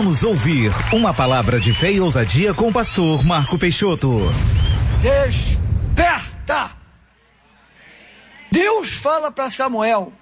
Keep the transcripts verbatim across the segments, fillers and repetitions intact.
Vamos ouvir uma palavra de fé e ousadia com o pastor Marco Peixoto. Desperta! Deus fala para Samuel: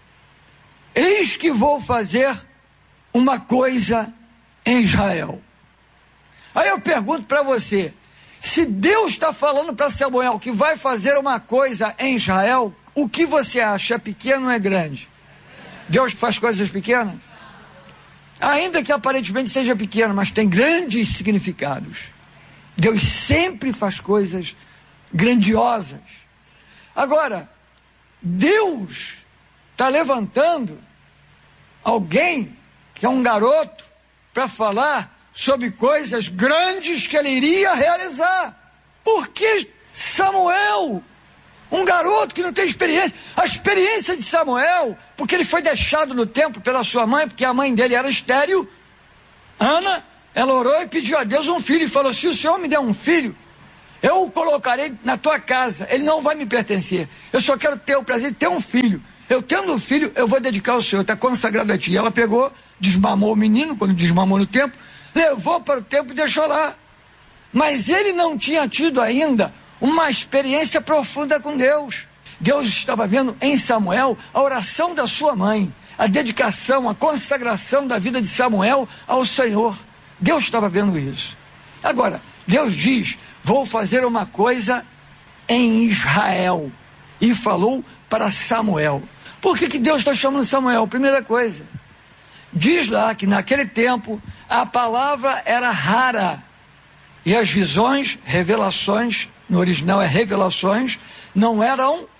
eis que vou fazer uma coisa em Israel. Aí eu pergunto para você, se Deus está falando para Samuel que vai fazer uma coisa em Israel, o que você acha? É pequeno ou é grande? Deus faz coisas pequenas? Ainda que aparentemente seja pequeno, mas tem grandes significados. Deus sempre faz coisas grandiosas. Agora, Deus está levantando alguém que é um garoto para falar sobre coisas grandes que ele iria realizar. Por que Samuel, um garoto que não tem experiência? A experiência de Samuel, porque ele foi deixado no templo pela sua mãe, porque a mãe dele era estéril. Ana, ela orou e pediu a Deus um filho e falou: se o Senhor me der um filho, eu o colocarei na tua casa, ele não vai me pertencer, eu só quero ter o prazer de ter um filho. Eu tendo um filho, eu vou dedicar ao Senhor, está consagrado a ti. Ela pegou, desmamou o menino, quando desmamou no templo, levou para o templo e deixou lá. Mas ele não tinha tido ainda uma experiência profunda com Deus. Deus estava vendo em Samuel a oração da sua mãe, a dedicação, a consagração da vida de Samuel ao Senhor. Deus estava vendo isso. Agora, Deus diz: vou fazer uma coisa em Israel. E falou para Samuel. Por que que Deus está chamando Samuel? Primeira coisa, diz lá que naquele tempo a palavra era rara. E as visões, revelações, no original é revelações, não eram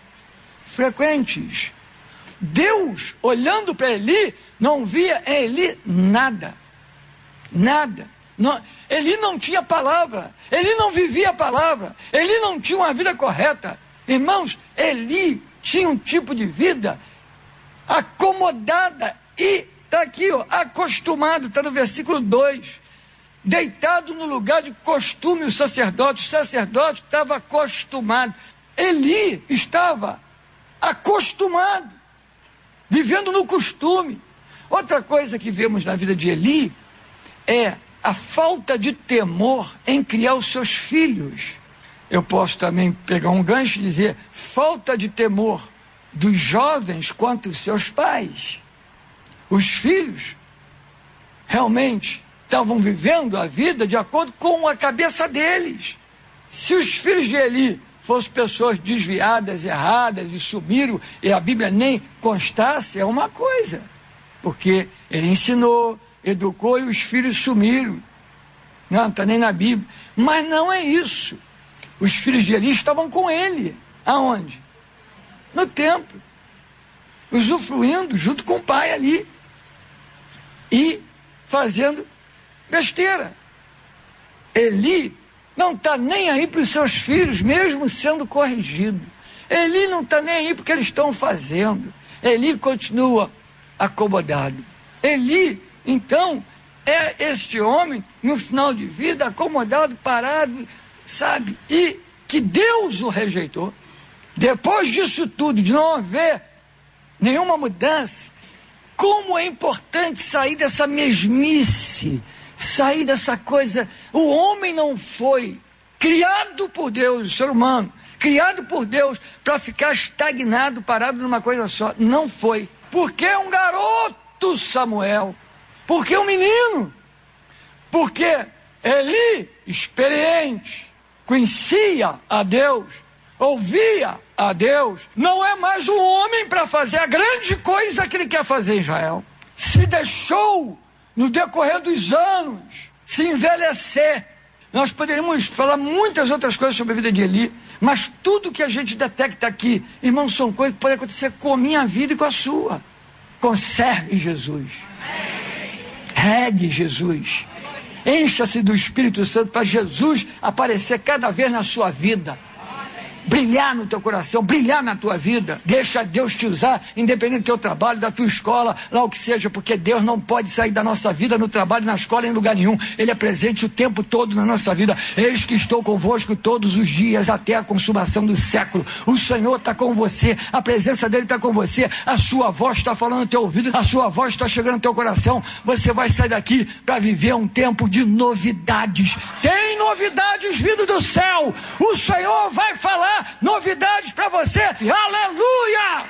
frequentes. Deus, olhando para Eli, não via em Eli nada. Nada. Não, Eli não tinha palavra. Ele não vivia a palavra. Ele não tinha uma vida correta. Irmãos, Eli tinha um tipo de vida acomodada e está aqui, ó, acostumado, está no versículo dois. Deitado no lugar de costume o sacerdote. O sacerdote estava acostumado. Eli estava acostumado, vivendo no costume. Outra coisa que vemos na vida de Eli é a falta de temor em criar os seus filhos. Eu posso também pegar um gancho e dizer: falta de temor dos jovens quanto os seus pais. Os filhos realmente estavam vivendo a vida de acordo com a cabeça deles. Se os filhos de Eli fossem pessoas desviadas, erradas e sumiram, e a Bíblia nem constasse, é uma coisa, porque ele ensinou, educou e os filhos sumiram. Não está nem na Bíblia. Mas não é isso. Os filhos de Eli estavam com ele. Aonde? No templo. Usufruindo junto com o pai ali. E fazendo besteira. Eli não está nem aí para os seus filhos, mesmo sendo corrigido. Eli não está nem aí porque eles estão fazendo. Eli continua acomodado. Eli, então, é este homem, no final de vida, acomodado, parado, sabe? E que Deus o rejeitou. Depois disso tudo, de não haver nenhuma mudança, como é importante sair dessa mesmice, sair dessa coisa. O homem não foi criado por Deus, o ser humano, criado por Deus para ficar estagnado, parado numa coisa só. Não foi. Porque é um garoto, Samuel. Porque é um menino. Porque Eli, experiente, conhecia a Deus, ouvia a Deus, não é mais um homem para fazer a grande coisa que ele quer fazer em Israel. Se deixou, no decorrer dos anos, se envelhecer. Nós poderíamos falar muitas outras coisas sobre a vida de Eli, mas tudo que a gente detecta aqui, irmãos, são coisas que podem acontecer com a minha vida e com a sua. Conserve Jesus. Regue Jesus. Encha-se do Espírito Santo para Jesus aparecer cada vez na sua vida. brilhar no teu coração, brilhar na tua vida. Deixa Deus te usar, independente do teu trabalho, da tua escola, lá o que seja, porque Deus não pode sair da nossa vida no trabalho, na escola, em lugar nenhum. Ele é presente o tempo todo na nossa vida. Eis que estou convosco todos os dias até a consumação do século. O Senhor está com você, a presença dele está com você, a sua voz está falando no teu ouvido, a sua voz está chegando no teu coração. Você vai sair daqui para viver um tempo de novidades. Tem novidades vindo do céu. O Senhor vai falar novidades para você. Aleluia!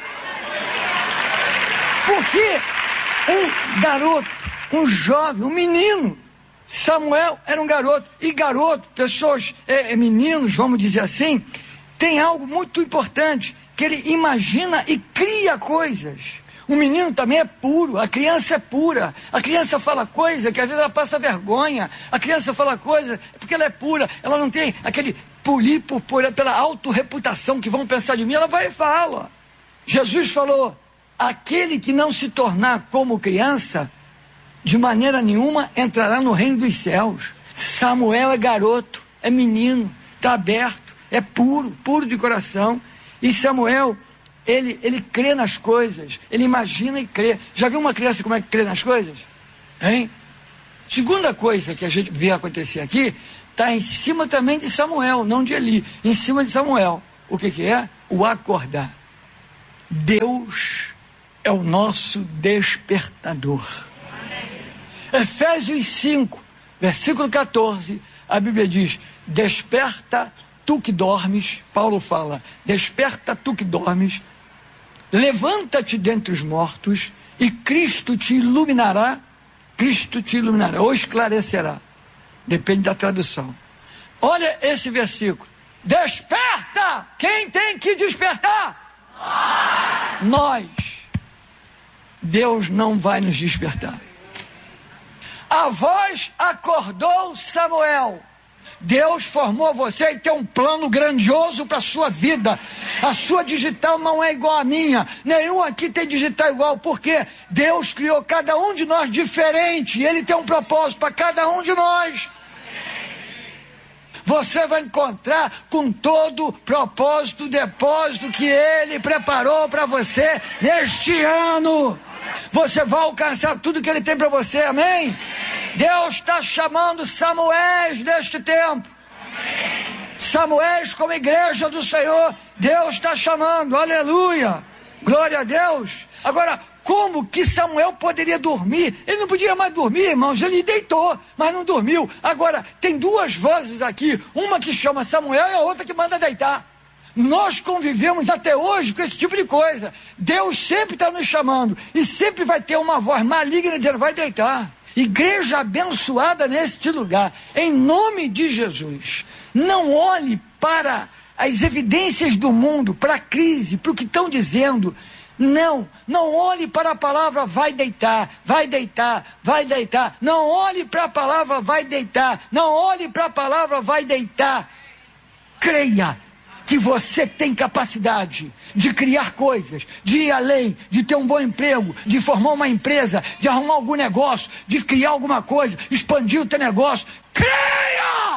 Porque um garoto, um jovem, um menino, Samuel era um garoto, e garoto, pessoas, é, meninos, vamos dizer assim, tem algo muito importante, que ele imagina e cria coisas. O menino também é puro, a criança é pura, a criança fala coisa que às vezes ela passa vergonha, a criança fala coisa porque ela é pura, ela não tem aquele polir por, por, pela autorreputação que vão pensar de mim, ela vai e fala. Jesus falou, aquele que não se tornar como criança, de maneira nenhuma entrará no reino dos céus. Samuel é garoto, é menino, está aberto, é puro, puro de coração, e Samuel... Ele, ele crê nas coisas, ele imagina e crê. Já viu uma criança como é que crê nas coisas? Hein? Segunda coisa que a gente vê acontecer aqui, está em cima também de Samuel, não de Eli, em cima de Samuel. O que que é? O acordar. Deus é o nosso despertador. Efésios cinco, versículo catorze, a Bíblia diz, desperta tu que dormes, Paulo fala, desperta tu que dormes, levanta-te dentre os mortos e Cristo te iluminará, Cristo te iluminará, ou esclarecerá, depende da tradução. Olha esse versículo, desperta, quem tem que despertar? Nós. Nós. Deus não vai nos despertar. A voz acordou Samuel. Deus formou você e tem um plano grandioso para a sua vida. A sua digital não é igual à minha. Nenhum aqui tem digital igual. Porque Deus criou cada um de nós diferente. E Ele tem um propósito para cada um de nós. Você vai encontrar com todo o propósito, o depósito que Ele preparou para você neste ano. Você vai alcançar tudo que Ele tem para você, amém? Deus está chamando Samuéis neste tempo. Amém. Samuéis como igreja do Senhor, Deus está chamando, aleluia, glória a Deus. Agora, como que Samuel poderia dormir? Ele não podia mais dormir, irmãos, ele deitou, mas não dormiu. Agora, tem duas vozes aqui, uma que chama Samuel e a outra que manda deitar. Nós convivemos até hoje com esse tipo de coisa. Deus sempre está nos chamando e sempre vai ter uma voz maligna dizendo, vai deitar. Igreja abençoada neste lugar, em nome de Jesus, não olhe para as evidências do mundo, para a crise, para o que estão dizendo. Não, não olhe para a palavra vai deitar, vai deitar, vai deitar. Não olhe para a palavra vai deitar, não olhe para a palavra vai deitar. Creia que você tem capacidade de criar coisas, de ir além, de ter um bom emprego, de formar uma empresa, de arrumar algum negócio, de criar alguma coisa, expandir o teu negócio. Creia!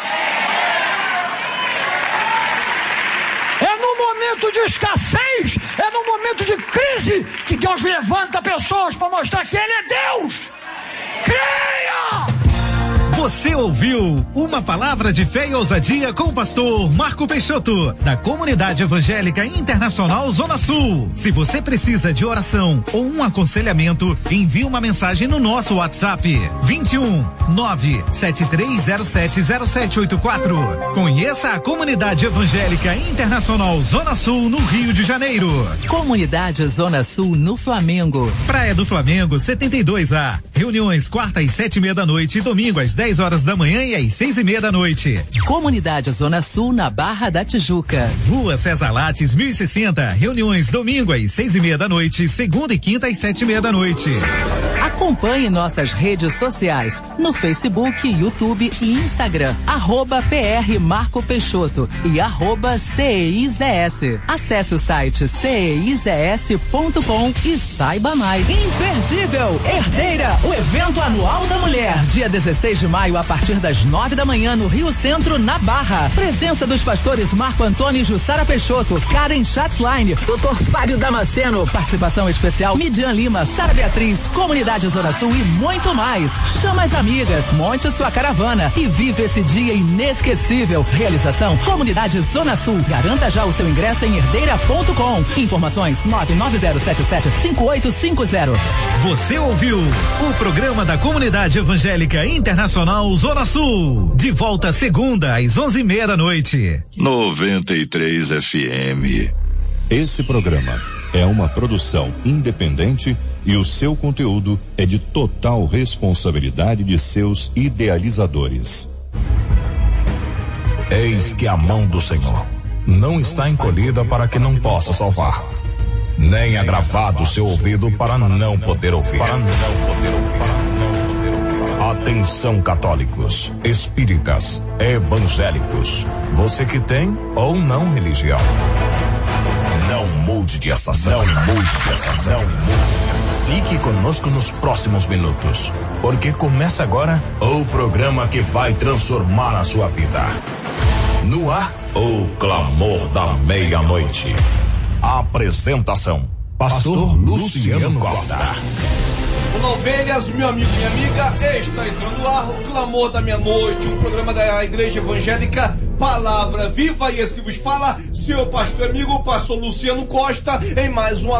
É no momento de escassez, é no momento de crise que Deus levanta pessoas para mostrar que Ele é Deus. Creia! Você ouviu uma palavra de fé e ousadia com o pastor Marco Peixoto, da Comunidade Evangélica Internacional Zona Sul. Se você precisa de oração ou um aconselhamento, envie uma mensagem no nosso WhatsApp vinte e um, nove sete três zero sete zero sete oito quatro. Conheça a Comunidade Evangélica Internacional Zona Sul no Rio de Janeiro. Comunidade Zona Sul no Flamengo. Praia do Flamengo setenta e dois A. Reuniões quarta às sete e meia da noite e domingo às dez horas da manhã e às seis e meia da noite. Comunidade Zona Sul na Barra da Tijuca. Rua César Lattes mil e sessenta. Reuniões domingo às seis e meia da noite, segunda e quinta às sete e meia da noite. Acompanhe nossas redes sociais no Facebook, YouTube e Instagram, arroba P R Marco Peixoto e arroba C E I Z S. Acesse o site C E I Z S ponto com e saiba mais. Imperdível Herdeira, o evento anual da mulher, dia dezesseis de maio a partir das nove da manhã no Rio Centro, na Barra. Presença dos pastores Marco Antônio e Jussara Peixoto, Karen Schatzline, doutor Fábio Damasceno, participação especial Midian Lima, Sara Beatriz, Comunidade Zona Sul e muito mais. Chama as amigas, monte sua caravana e vive esse dia inesquecível. Realização Comunidade Zona Sul. Garanta já o seu ingresso em herdeira ponto com. Informações nove nove zero sete sete cinco oito cinco zero. Você ouviu o programa da Comunidade Evangélica Internacional Zona Sul. De volta segunda às onze e meia da noite. noventa e três F M. Esse programa é uma produção independente e o seu conteúdo é de total responsabilidade de seus idealizadores. Eis que a mão do Senhor não está encolhida para que não possa salvar, nem agravado o seu ouvido para não poder ouvir. Para não poder ouvir. Atenção, católicos, espíritas, evangélicos, você que tem ou não religião. Não mude de estação, não mude de estação, não mude de estação. Fique conosco nos próximos minutos, porque começa agora o programa que vai transformar a sua vida. No ar, o clamor da meia-noite. Apresentação: Pastor Luciano Costa. Olá, ovelhas, meu amigo e minha amiga, está entrando no ar o Clamor da Meia-Noite, um programa da Igreja Evangélica Palavra Viva, e esse que vos fala, seu pastor amigo, pastor Luciano Costa, em mais uma